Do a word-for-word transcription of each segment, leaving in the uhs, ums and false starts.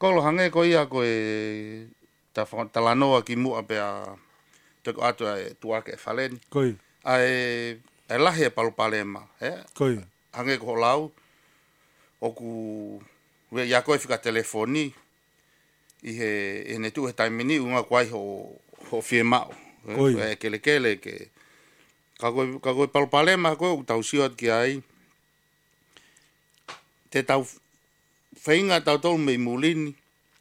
Kolo hange ko ia ko e ta talanoa ki mua pe a te ko atu e tuake e falen. Koi. Ai e lahi e palupalema, e? Koi. Hange ko lau o ku we ya ko e fika telefoni i he e ne tu he taimini unga kwai ho ho fie mao. Koi. E kele kele ke ka ko ka ko palupalema ko tau siot ki ai te tau whainga tau tau mei mulini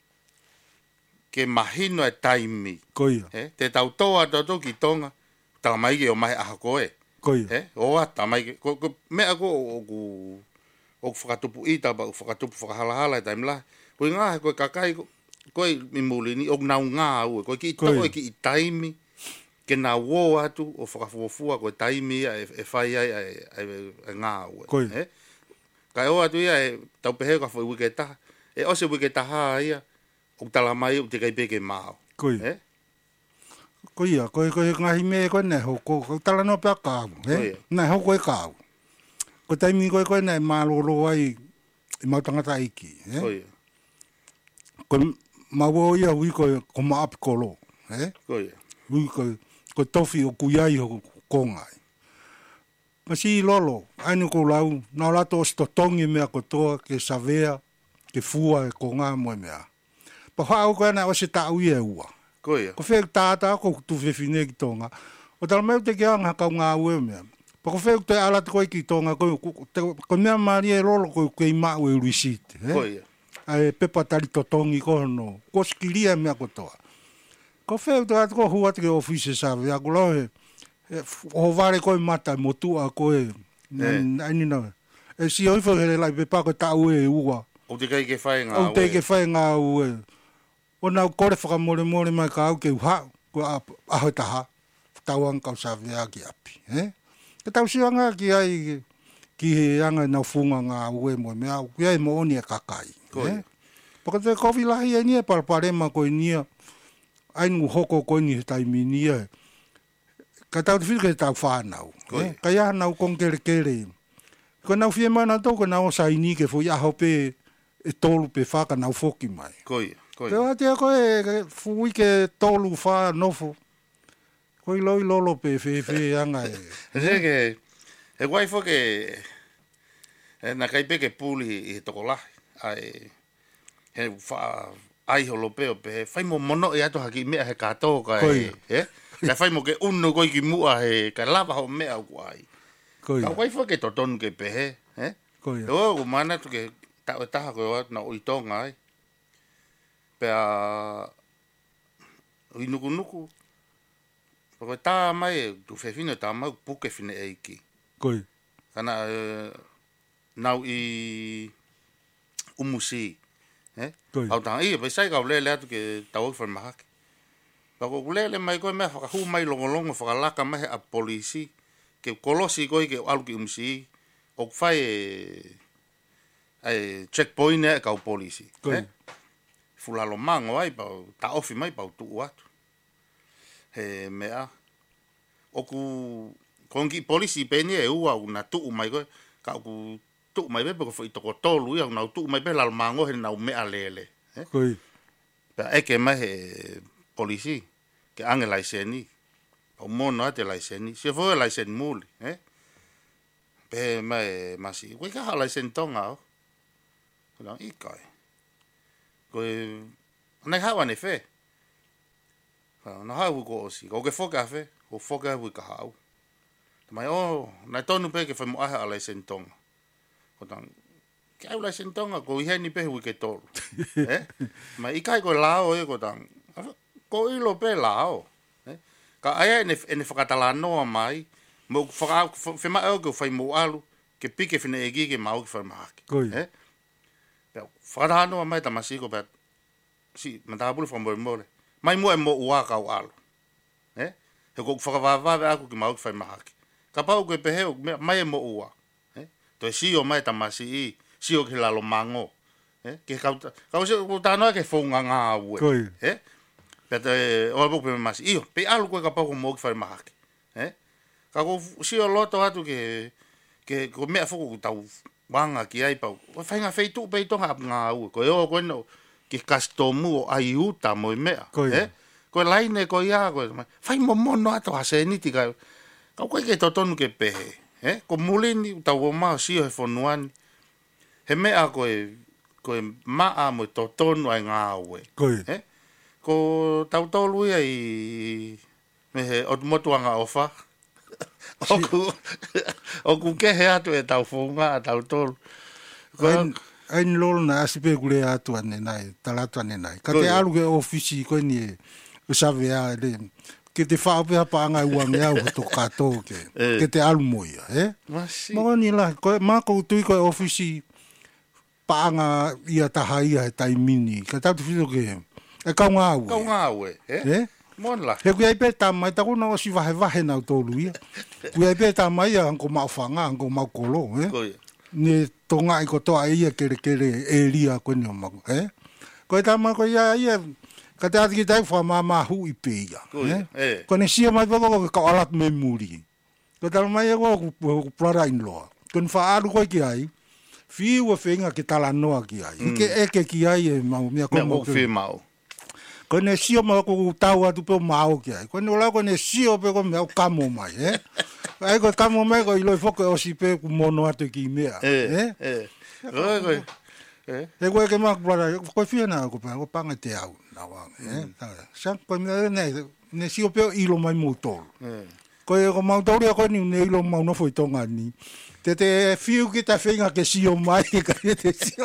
ke mahino e taimi. Koi. Eh? Te tau toa tau tau ki tonga, tau mai ke o mai aha koe. Koi. Eh? O a tau mai ke, ko, ko, mea ko o ku, o ku whakatupu i tau, o whakatupu whakahalahala e taimi lahi. Koe ngā he koe kakai, koe mi mulini, o nau ngā ue, koe ki i tau e ki i taimi, ke nā wō atu, o whakafuafua koe taimi e, e whai ai e, e, e ngā ue. Koi. Eh? Kai o atu ia e tau pehe ka whai wike taha, e ose wike taha ia, o tala mai o te kai peke mao. Koi. Eh? Koi ia, koi koi ngahi me koe ne ho, ko tala no pia kāu, eh? Nei ho koe kāu. Ko taimi koe koe nei mālolo ai i mautangata iki, eh? Koi. Koe mawo ia hui koe ko maapi kolo, eh? Koi. Hui koe, koe tofi o kuiai ho kongai. Masi lolo, ainu ko lau, nao lato o stotongi mea ko toa ke savea, ke fua e ko ngā moe mea. Pa whao koe ana o se tau i e ua. Koia. Ko whek tāta ko tu whewhine ki tonga. O tala meu te ke anga kau ngā ue mea. Pa ko whek te alata koe ki tonga, ko, ko, ko mea maari e lolo koe koe i mau e urisite. Eh? Koia. Ai pepa tari totongi ko no. Ko skiria mea ko toa. Ko whek te atu ko huat ke ofise sawe. A ko lohe, o vare koe mata mo tua koe. Aini na. E si oifo hele lai pepa koe tau e ua. O te kai ke whae ngā O te ke whae ngā ue. O nau kore whakamore more mai ka au ke uha, ko aho taha, tauang kau savea ki api. Eh? Ke tau sianga ki ai, ki he anga nau funga ngā ue mo mea, ki ai mo oni e kakai. Eh? Paka te kowi lahi e nia, parparema koe nia, ainu hoko koe ni he taimi nia. Ka tau te whika he tau whanau. Eh? Ka ia nau kong kere kere. Ko nau fie mana tau, ko nau saini ke fo ia hope e tolu pe whaka nau foki mai. Koia. Te atea koe fui ke tolu wha nofo. Koe loi lolo pe whi whi anga e. He ke, he waifo ke, he na kai peke puli i he toko lahi. Ai, he wha, ai holo peo pe, whai mo mono i ato haki mea he katoa ka e. He? Ka whai mo ke unu koi ki mua he, ka lava ho mea au kuai. Ka waifo ke totonu ke pe he. He? Koe. O, kumana tu ke, tau e taha koe watu na uitonga ai. Pea i nuku nuku. Pako tā mai, tu whewhine tā mau puke whine eiki. Koi. Kana uh, nau i umusi. Eh? Koi. Au tanga i, pai sai kau lele atu ke tau i whanmahake. Pako lele mai koe mea whakahu mai longolongo, whakalaka mai a polisi. Ke kolosi koe ke alu ki umusi. O kwhai e, e checkpoint e kau polisi. Koi. Eh? Fulalo mango ai, pau, ta ofi mai pau tuu atu. He mea. Oku, kongi polisi peni e ua, una tuu mai koe, ka oku tuu mai pepe ko fo itoko tolu ia, una tuu mai pepe lalo mango he nau mea lele. Eh? Koi. Pea eke mai he polisi, ke ange laiseni. Pau mono ate laiseni, se fo e laiseni muli. Eh? Pe mai masi, koe kaha laiseni tonga o. Kona, ikai. Koe, nei hawa ne whe. Na hau ko osi, ko ke whoka whe, ko whoka hui ka hau. Mai o, nei tonu pe ke whai mo aha a lai sentonga. Ko tang, ke au lai sentonga, ko i heni pe hui ke tolu. Eh? Mai ikai ko lao e, ko tang, ko ilo pe lao. Eh? Ka aia ene, ene whakatala noa mai, mo whema au ke whai mo alu, ke pike whine e gige mau ki whai mahaki. Koi. Eh? Whakatala noa mai tamasi ko pēt, si, matapulu whamore more. Mai mua e mo ua kau alu. Eh? He ko whakawawave aku ki mau ki whai mahaki. Ka pau koe peheo, mai e mo ua. Eh? To e si o mai tamasi i, si o ki lalo mango. Eh? Ke kau, kau se, ko tānoa ke whaunga ngā ue. Koi. Eh? Peta e, oa buku pe me masi, iyo, pe alu koe ka pau ko mo ki whai mahaki. Eh? Ka ko si o loto atu ke, ke ko mea whuku tau wanga ki ai pau. Ko whainga wheitu pe i tonga ap ngā ue. Ko e o koe no, ki kastomu o ai uta mo mea. Koe. Eh? Koe laine ko ia koe. Fai mo mono ato hase ni tika. Kau koe ke totonu ke pehe. Eh? Ko mulini tau o maa sio he fonuani. He mea koe koe maa mo totonu ai ngā ue. Koe. Eh? Ko tau tolu ia i me he otumotuanga ofa. Oku, oku kehe atu e tau whonga a tau tolu. Koe, ai ni lolo na asipe kule atu ane nai, talatu ane nai. Ka te alu ke ofisi koe ni e, usave a, le, ke te whaopea paanga uange au to kato ke, ke te alu moia, eh? Masi. Mo ni la, koe, mako tui koe ofisi paanga ia taha ia he taimini, ka tau te whito ke, e kau ngā ue. Kau ngā ue, eh? Eh? Mon la. He kui ai pē tā mai, tako na o si wahe wahe nau tōlu ia. Kui ai pē tā mai, anko mau whanga, anko mau kolo, eh? Koe. Ne tonga i ko toa ia kere kere e ria koe ni o maku, eh? Koe tā mai koe ia ia, ka te ati ki tai wha mā mā hu i pē ia, Koe, eh. Koe ne sia mai pako koe ka alat me muri. Koe tā mai e koe ku plara in loa. Koe ni wha aru koe ki ai, whiu a whenga ki tala noa ki ai. Ike eke ki ai e mau mea koe Mea mo whi mau. Koe ne sio ma ko tau atu pe mao ki ai. Koe ne ola koe ne sio pe ko mea kamo mai, eh? Ai koe kamo mai koe iloi whoke o si pe ku mono atu ki mea, Eh, eh. Koe, koe. Eh? E koe ke mak brada, koe whia na ko pe, ko panga te au, na wang, eh? Sa, koe mea ne, ne sio pe ilo mai mo tolu. Eh. Koe ko mau tolu a koe ni ne ilo mau no foi tonga ni. Te te whiu ki ta whenga ke sio mai, ka te sio.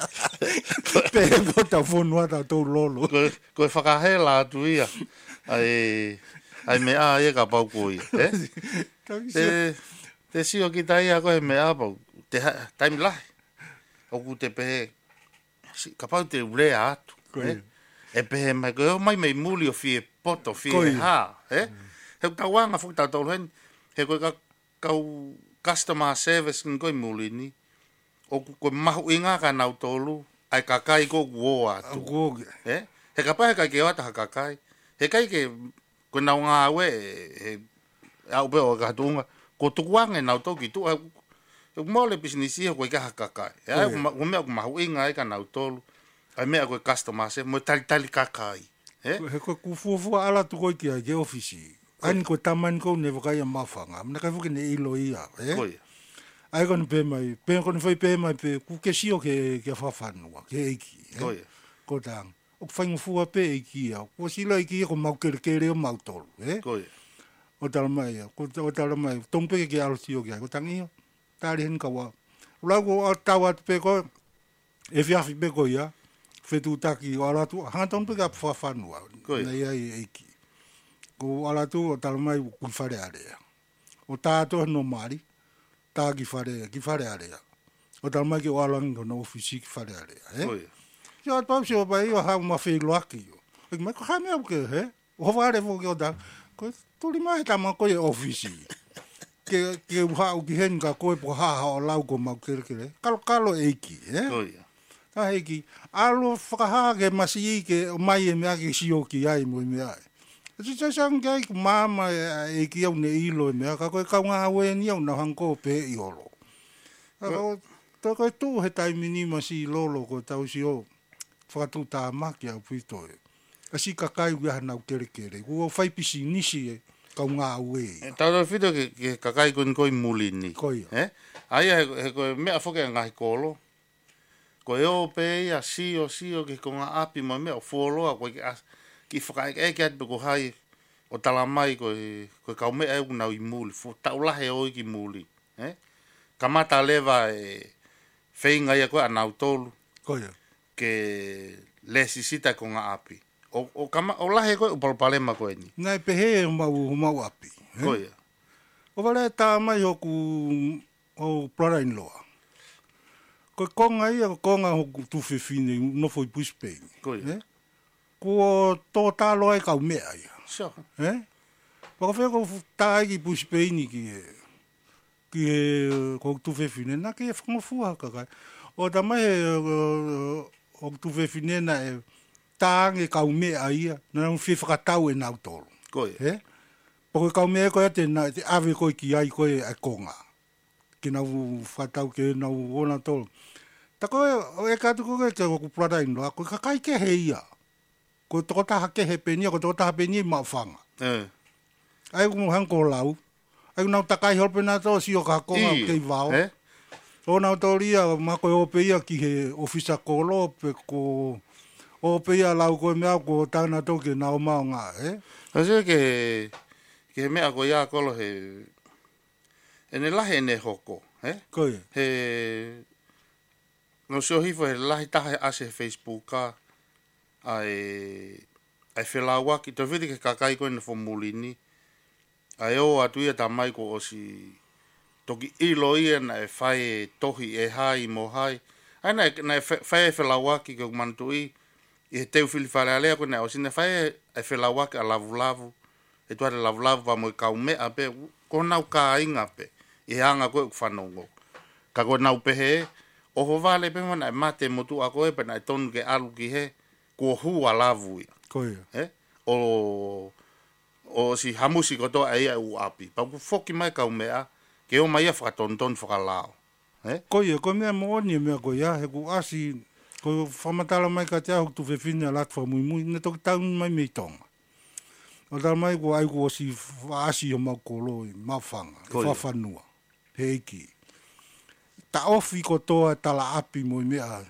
Pe ko ta whonua ta tau lolo. Koe, koe whakahe la atu ia. Ai, ai mea ia ka pau koe, eh? Te, te sio ki tai a koe mea pau. Te taimi lahi. Oku te pehe, ka pau te urea atu. Koe. Eh? E pehe mai koe, o mai mei muli o fie poto, fie Koe. ha. Eh? He kawanga fuki tau tau hen, he koe ka, kau customer service kin koe muli ni. Oku koe mahu inga ka nau tolu, ai kakai ko kuo atu. Koe. Eh? He ka pahe kai ke wata ha kakai. He kai ke, koe nau ngā we, he, au pe o ka tunga, ko tukuange nau toki tu, e mole business ia koe ka ha kakai. E ai, ko mea ko mahu inga ai ka nau tolu, ai mea koe customer service, mo tali tali kakai. Eh? He koe kufuafua ala tu koe ki ai ke ofisi. Ani koe tamani kou ne wakai a mawhanga. Mna kai fuki ne ilo ia. Eh? Koe. Ai kone pē mai, pē kone whai pē mai pē, ku ke sio ke, ke whawhanua, ke eiki. Eh? Koe. Ko tang. O whaingu fua pē eiki au. Ko sila eiki ko mau kere kere o mau tolu. Eh? Koe. O tala mai ia. Ko o tala mai, tong pē ke alo sio ki ai. Ko tang ia. Tāri hen kawa. Lau ko tau atu pē koe, e whiawhi pē koe ia. Whetu taki o alatu, hanga tong pē ka whawhanua. Koe. Nei ai eiki. Ko alatu o tala mai kui whare area. O tātoa no maari, tā ki whare, ki whare area. O tala mai ki o alangi ko na ofisi ki whare area. Eh? Koe. Si o atau si o pai o hau ma whi loaki o. E mai ko hame au ke, he? O whare fo ki o tā. Ko tuli mai tama koe ofisi. Ke, ke hau ki hen ka koe po haha o lau ko mau kere kere. Kalo kalo eiki, eh? Koe. Tā heiki. Alo whakaha ke masi i ke mai e mea ki si o ki ai mo e mea ai. Si sa sang kai ku mama e ki au ne ilo e mea, ka koe kau ngā ue ni au na hanko pe i olo. Tā koe tō he taimini ma si lolo ko tau si o whakatū tā maki au pito e. Ka si ka kai ua hanau kere kere. Ku o whaipisi nisi e kau ngā ue i. Tau tau whito ke, ke kakai koe koi muli ni. Koe. Eh? Ai he, he koe mea whoke ngahi kolo. Koe o pe ia sio sio ke ko ngā api mo mea o wholoa koe ke as. Ki whakae e ke atu ko hai o tala mai koe, koe kau mea e unau i muli. Fo tau lahe o i ki muli. Eh? Kamata leva e whainga ia koe anau tolu. Koe. Ke lesi sita ko ngā api. O, o, kama, o lahe koe upalpalema koe ni. Nai pehe o mau, o mau api. Eh? Koe. O wale tā mai o ku o brother-in-law. Ko konga ia, ko konga hoku tuwhiwhine, nofo i puspei. Koe. Eh? Ko tō tālo ai kau mea ia. Sure. Eh? Waka whea ko tā ki puspei ni ki e, ki e ko tuwhiwhine, nā ki e whangofua kakai. O tā mai e o tuwhiwhine na e tānge kau mea ia, nā nang whiwhakatau e nau tolu. Koe. Eh? Pako kau mea koe te, na, te awe koe ki ai koe ai konga. Ki nau whatau ke nau ona tolu. Tako e kātu ko ke ko prada ino, ko kakai ke heia. Ko toko taha ke he penia, ko toko taha penia ma whanga. Eh. Ai ko hang ko lau. Ai nau takai holpe na to si o ka ko ke vao. Eh? O nau toria ma ko o peia ki he ofisa ko lo pe ko o peia lau ko mea ko tana to ke na o ma nga, eh? Ase ke ke mea ko ia ko lo he ene lahe ne hoko, eh? Koe. He no so hifo he lahi taha ase Facebook ka ai ai whelawa ki to vidi ke kakai ko ene fomulini ai o atu ia tamai ko o si toki ilo ia na e whae tohi e hai mo hai ai na e whae e whelawa ki ke umantui i he teu whili whare alea ko na o sine whae e whelawa ki a lavu lavu e tuare lavu lavu pa mo i kau mea pe ko nau ka inga pe i hanga koe ku whanongo ka koe nau pehe o ho vale pe mana e mate motu a koe pe na e tonu ke alu ki he ko hua lavu ia Koe. eh o o si hamusi ko to ai u api pa ku foki mai ka mea ke o mai fa ton ton fa lao eh Koe, ko mea mo ni mea ko ia he ku asi ko whamatala mai ka te ahu tu whewhine lat wha mui mui ne toki taun mai mei tonga. O tala mai ko ai ko si asi o mau kolo i mawhanga, i whawhanua, he iki. Ta ofi ko toa tala api mo i mea.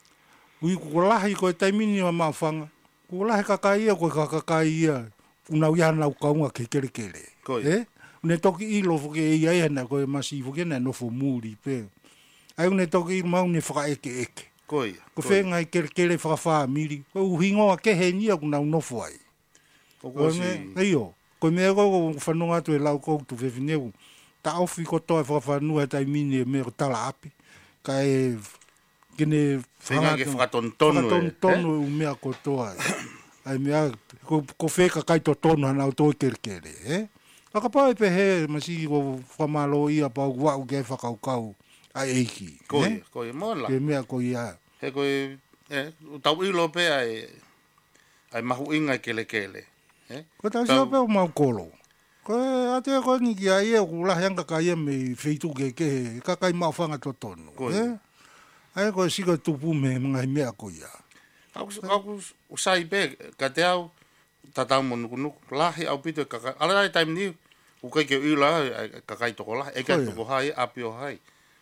Ui ko lahi ko e taimini o mawhanga, ko lahi kakai ia ko e kakai ia, unau ia nau kaunga ke kere kere. Koe. Eh? Une toki ilo fuke e ia na ko e masi fuke na nofo muri pe. Ai une toki ilo mau ne whaka eke eke. Koe. Ko whenga i kere kere whakawha miri. Ko uhingoa ke he nia ku nau nofo ai. Ko si Eio, ko mea ko whanonga atu e lau kou tu whewhineu. Ta ofi ko toa whakawhanua tai mini e mea ko tala api. Ka e kene whenga ke whakatontonu whakatontonu e umea ko toa. Ai mea, ko, ko wheka kai to tonu hana o toi kere kere, eh? Aka pau e pehe, masi ko whamalo ia pau wau ke whakaukau ai eiki. Koe, koe, mola. Ke mea ko ia. He koe, eh, tau ilo pe ai ai mahu inga kele kele. Eh? Ko tau siya pe o mau kolo. Ko e ate ko ni ki ai e ku lahianga ka ia me feitu ke ke ka kai mau whanga to tonu. Eh? Ai ko sika tupu me mga mea ko ia. Aku aku usai pe ka te au tatau mo nuku lahi au pito ka ala ai time ni u kai ke ila ka kai to la e ka to hai apio hai.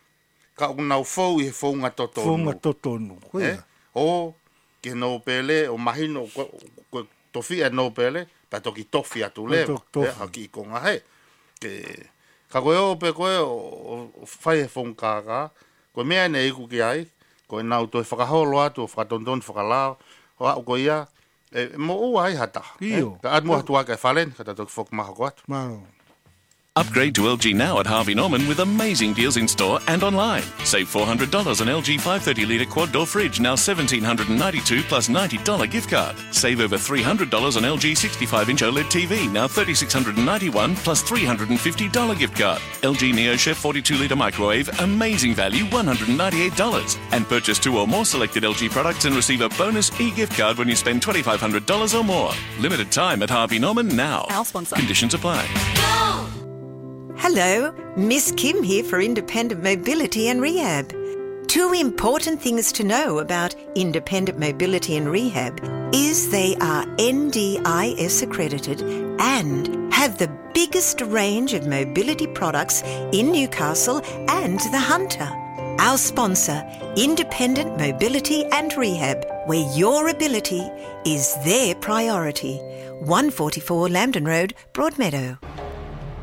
Ka u nau fou i fou nga to tonu. Fou nga to tonu. Eh? O ke no pele o mahino ko tofi e no pele ta toki tofi atu le. Eh, aki ko nga he. Ke ka koe o pe koe o fai e fou ka ka ko mea nei ku ki ai ko nau to whakaholo atu whakatonton whakalao o au ko ia e mo o ai hata. Iyo. Ka admo hatua ka whalen ka tatok whok maha ko atu. Maro. Upgrade to L G now at Harvey Norman with amazing deals in store and online. Save four hundred dollars on L G five thirty litre quad door fridge, now one thousand seven hundred ninety-two dollars plus ninety dollars gift card. Save over three hundred dollars on L G sixty-five inch OLED T V, now three thousand six hundred ninety-one dollars plus three hundred fifty dollars gift card. L G Neo Chef forty-two litre microwave, amazing value, one hundred ninety-eight dollars. And purchase two or more selected L G products and receive a bonus e-gift card when you spend twenty-five hundred dollars or more. Limited time at Harvey Norman now. Our sponsor. Conditions apply. Hello, Miss Kim here for Independent Mobility and Rehab. Two important things to know about Independent Mobility and Rehab is they are N D I S accredited and have the biggest range of mobility products in Newcastle and the Hunter. Our sponsor, Independent Mobility and Rehab, where your ability is their priority. one forty-four Lambton Road, Broadmeadow.